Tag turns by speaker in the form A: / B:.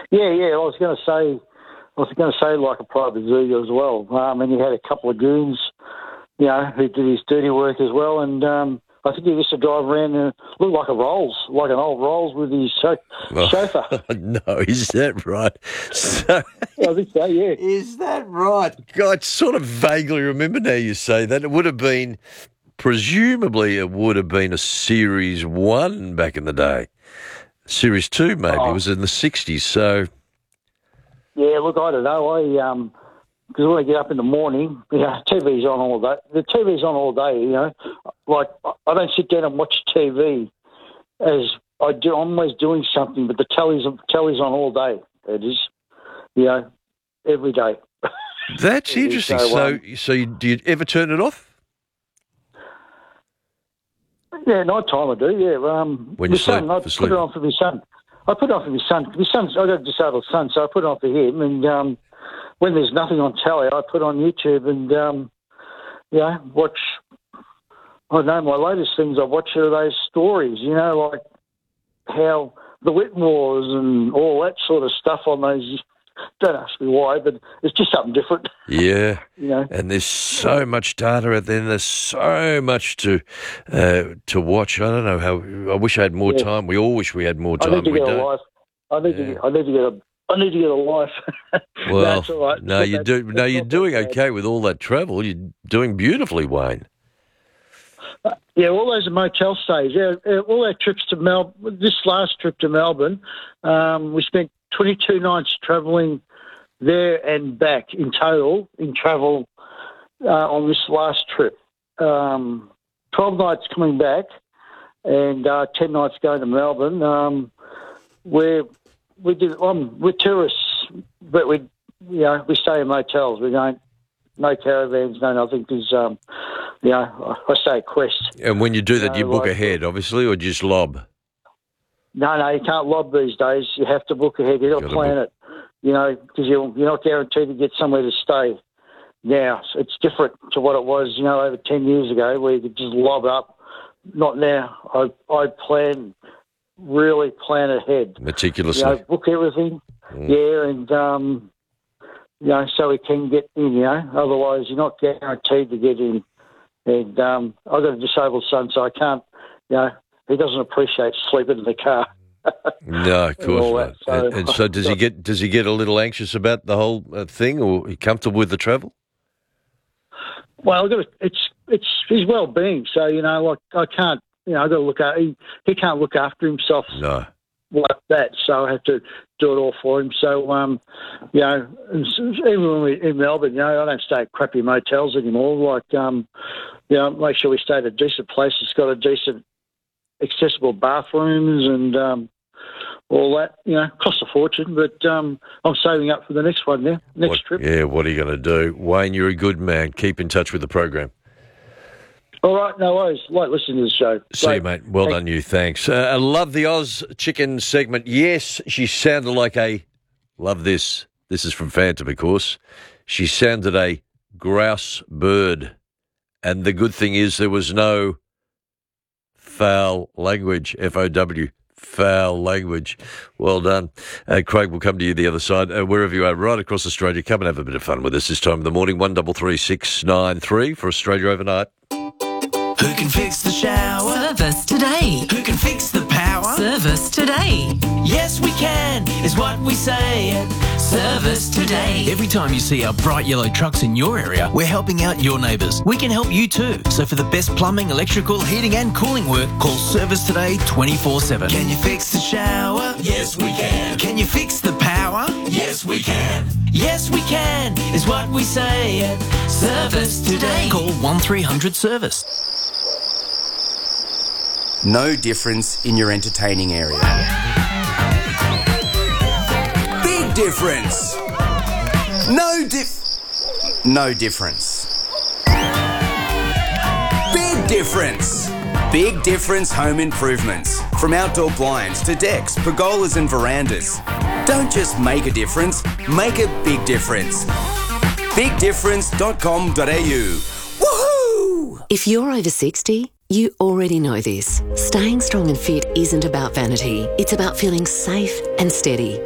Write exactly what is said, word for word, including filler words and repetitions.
A: Yeah, yeah. I was going to say, I was going to say like a private zoo as well. Um, and he had a couple of goons, you know, who did his dirty work as well. And um, I think he used to drive around and look like a Rolls, like an old Rolls with his so-
B: Oh,
A: chauffeur.
B: no, is that right? So,
A: Yeah, I think so. Yeah.
B: is that right? God, I sort of vaguely remember now you say that. It would have been, presumably, it would have been a Series One back in the day. Series Two, maybe,
A: Oh.
B: was in the sixties. So,
A: Yeah, look, I don't know. I um, because when I get up in the morning, you know, T V's on all day. The T V's on all day. You know, like I don't sit down and watch T V as I do. I'm always doing something, but the telly's telly's on all day. It is, you know, every day.
B: that's
A: It is,
B: interesting.
A: so,
B: So,
A: um,
B: so you, do you ever turn it off?
A: Yeah, night time I do. Yeah, um,
B: When
A: my
B: you sleep,
A: son, I
B: for
A: put
B: sleep.
A: it on for my son. I put it on for my son. My son's I got a disabled son, so I put it on for him. And um, when there's nothing on telly, I put on YouTube and um, you know, watch. I don't know, my latest things I watch are those stories. You know, like how the Whitmores and all that sort of stuff on those. Don't ask me why, but it's just something different.
B: Yeah.
A: You know.
B: And there's so much data out there, and there's so much to uh, to watch. I don't know how. I wish I had more
A: Yeah.
B: time. We all wish we had more
A: I
B: time.
A: need to
B: We
A: get a
B: don't.
A: life. I need
B: Yeah.
A: to. Get, I need to get a. I need to get a life.
B: Well,
A: That's all right.
B: no,
A: But
B: you
A: that-
B: do.
A: that's
B: No, you're
A: not that
B: doing
A: bad.
B: okay with all that travel. You're doing beautifully, Wayne.
A: Yeah, all those motel stays. Yeah, uh, all our trips to Melbourne. This last trip to Melbourne, um, we spent twenty-two nights travelling there and back in total in travel uh, on this last trip. Um, Twelve nights coming back, and uh, ten nights going to Melbourne. Um, we're we did. Um, we're tourists, but we you know we stay in motels. We don't no caravans, no nothing. Because um, you know I stay at Quest.
B: And when you do that,
A: No,
B: you book
A: like-
B: ahead, obviously, or just lob.
A: No, no, you can't lob these days. You have to book ahead. You've got to
B: Gotta
A: plan it, you know, because you're, you're not guaranteed to get somewhere to stay. Now, so it's different to what it was, you know, over ten years ago where you could just lob up. Not now. I I plan, really plan ahead.
B: Meticulously.
A: You know, book everything,
B: Mm.
A: yeah, and, um, you know, so we can get in, you know. Otherwise, you're not guaranteed to get in. And um, I've got a disabled son, so I can't, you know, he doesn't appreciate sleeping in the car.
B: No, of course
A: all
B: not.
A: that, so-
B: and, and so, does he get does he get a little anxious about the whole uh, thing, or he comfortable with the travel?
A: Well, I've got to, it's it's his well-being. So you know, like I can't, you know, I've got to look at he, he can't look after himself
B: No.
A: like that. So I have to do it all for him. So um, you know, and s- even when we're in Melbourne, you know, I don't stay at crappy motels anymore. Like um, you know, make sure we stay at a decent place. It's got a decent, accessible bathrooms and um, all that. You know, costs a fortune, but um, I'm saving up for the next one now, next
B: What-
A: trip.
B: Yeah, what are you going to do? Wayne, you're a good man. Keep in touch with the program.
A: All right, no worries. Like listening to the show.
B: See you,
A: Great.
B: mate. Well
A: Thank-
B: done, you. Thanks. Uh, I love the Oz Chicken segment. Yes, she sounded like a, love this. This is from Phantom, of course. She sounded a grouse bird. And the good thing is there was no foul language, F O W, foul language. Well done. Uh, Craig will come to you the other side, uh, wherever you are, right across Australia. Come and have a bit of fun with us this time of the morning. one double three six nine three for Australia Overnight.
C: Who can fix the shower?
D: Service today.
C: Who can fix the power?
D: Service today.
C: Yes, we can, is what we say at Service Today. Every time you see our bright yellow trucks in your area, we're helping out your neighbours. We can help you too. So for the best plumbing, electrical, heating and cooling work, call Service Today twenty-four seven. Can you fix the shower? Yes, we can. Can you fix the power? Yes, we can. Yes, we can, is what we say at Service Today. Call one three hundred service.
E: No difference in your entertaining area. Big difference. No dif... No difference. Big difference. Big difference home improvements. From outdoor blinds to decks, pergolas and verandas. Don't just make a difference, make a big difference. big difference dot com dot a u. Woohoo!
F: If you're over sixty, you already know this. Staying strong and fit isn't about vanity. It's about feeling safe and steady.